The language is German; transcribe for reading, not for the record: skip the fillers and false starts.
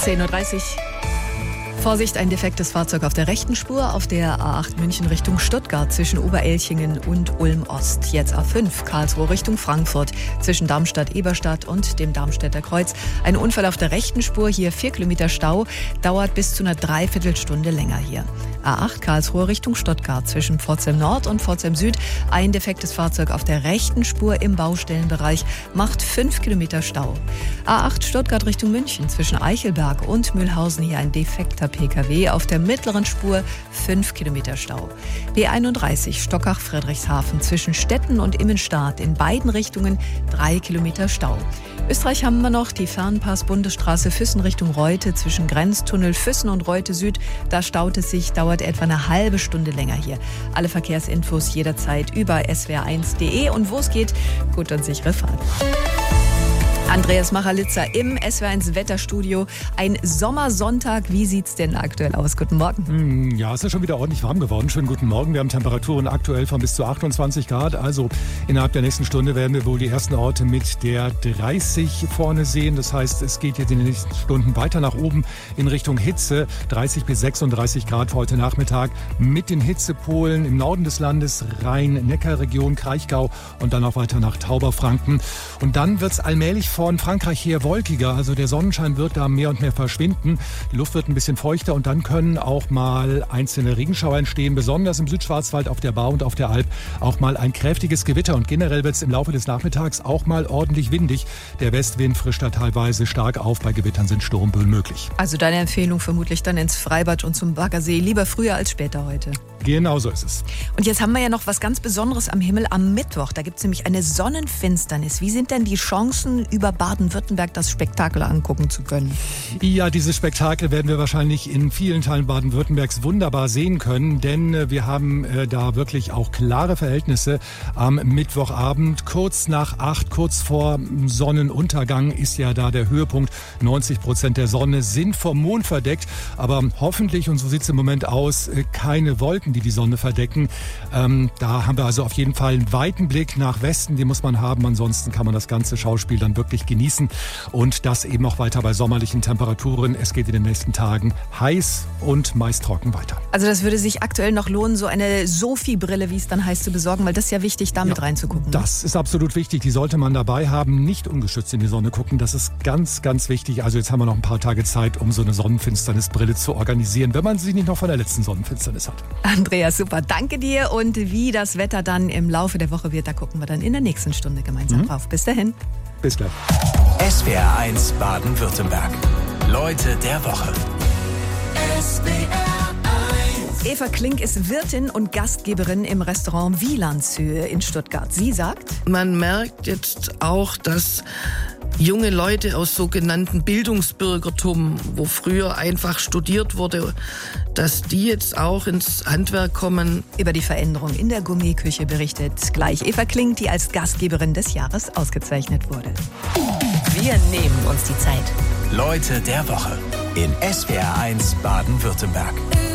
10:30 Uhr. Vorsicht, ein defektes Fahrzeug auf der rechten Spur auf der A8 München Richtung Stuttgart zwischen Oberelchingen und Ulm-Ost. Jetzt A5 Karlsruhe Richtung Frankfurt zwischen Darmstadt-Eberstadt und dem Darmstädter Kreuz. Ein Unfall auf der rechten Spur, hier 4 Kilometer Stau, dauert bis zu einer Dreiviertelstunde länger hier. A8 Karlsruhe Richtung Stuttgart zwischen Pforzheim Nord und Pforzheim Süd. Ein defektes Fahrzeug auf der rechten Spur im Baustellenbereich macht 5 Kilometer Stau. A8 Stuttgart Richtung München zwischen Eichelberg und Mühlhausen, hier ein defekter PKW auf der mittleren Spur, 5 Kilometer Stau. B31 Stockach-Friedrichshafen zwischen Stetten und Immenstadt in beiden Richtungen 3 Kilometer Stau. Österreich haben wir noch die Fernpass-Bundesstraße Füssen Richtung Reute zwischen Grenztunnel Füssen und Reute Süd. Da staut es sich, dauert etwa eine halbe Stunde länger hier. Alle Verkehrsinfos jederzeit über swr1.de und wo es geht, gut und sichere Fahrt. Andreas Machalitzer im SWR1 Wetterstudio. Ein Sommersonntag. Wie sieht's denn aktuell aus? Guten Morgen. Ja, es ist schon wieder ordentlich warm geworden. Schönen guten Morgen. Wir haben Temperaturen aktuell von bis zu 28 Grad. Also innerhalb der nächsten Stunde werden wir wohl die ersten Orte mit der 30 vorne sehen. Das heißt, es geht jetzt in den nächsten Stunden weiter nach oben in Richtung Hitze. 30 bis 36 Grad für heute Nachmittag mit den Hitzepolen im Norden des Landes, Rhein-Neckar-Region, Kraichgau und dann auch weiter nach Tauberfranken. Und dann wird's allmählich von Frankreich her wolkiger, also der Sonnenschein wird da mehr und mehr verschwinden. Die Luft wird ein bisschen feuchter und dann können auch mal einzelne Regenschauer entstehen, besonders im Südschwarzwald, auf der Bar und auf der Alp auch mal ein kräftiges Gewitter und generell wird es im Laufe des Nachmittags auch mal ordentlich windig. Der Westwind frischt da teilweise stark auf, bei Gewittern sind Sturmböen möglich. Also deine Empfehlung vermutlich dann ins Freibad und zum Baggersee, lieber früher als später heute. Genau so ist es. Und jetzt haben wir ja noch was ganz Besonderes am Himmel am Mittwoch. Da gibt es nämlich eine Sonnenfinsternis. Wie sind denn die Chancen, über Baden-Württemberg das Spektakel angucken zu können? Ja, dieses Spektakel werden wir wahrscheinlich in vielen Teilen Baden-Württembergs wunderbar sehen können, denn wir haben da wirklich auch klare Verhältnisse am Mittwochabend. Kurz nach 8, kurz vor Sonnenuntergang ist ja da der Höhepunkt. 90% der Sonne sind vom Mond verdeckt, aber hoffentlich, und so sieht es im Moment aus, keine Wolken, die die Sonne verdecken. Da haben wir also auf jeden Fall einen weiten Blick nach Westen, den muss man haben. Ansonsten kann man das ganze Schauspiel dann wirklich genießen und das eben auch weiter bei sommerlichen Temperaturen. Es geht in den nächsten Tagen heiß und meist trocken weiter. Also das würde sich aktuell noch lohnen, so eine Sophie-Brille, wie es dann heißt, zu besorgen, weil das ist ja wichtig, damit reinzugucken. Das ist absolut wichtig, die sollte man dabei haben, nicht ungeschützt in die Sonne gucken, das ist ganz, ganz wichtig. Also jetzt haben wir noch ein paar Tage Zeit, um so eine Sonnenfinsternisbrille zu organisieren, wenn man sie nicht noch von der letzten Sonnenfinsternis hat. Andreas, super, danke dir und wie das Wetter dann im Laufe der Woche wird, da gucken wir dann in der nächsten Stunde gemeinsam drauf. Bis dahin. Bis gleich. SWR1 Baden-Württemberg. Leute der Woche. Eva Klink ist Wirtin und Gastgeberin im Restaurant Wielandshöhe in Stuttgart. Sie sagt: Man merkt jetzt auch, dass junge Leute aus sogenannten Bildungsbürgertum, wo früher einfach studiert wurde, dass die jetzt auch ins Handwerk kommen. Über die Veränderung in der Gourmetküche berichtet gleich Eva Klink, die als Gastgeberin des Jahres ausgezeichnet wurde. Wir nehmen uns die Zeit. Leute der Woche in SWR1 Baden-Württemberg.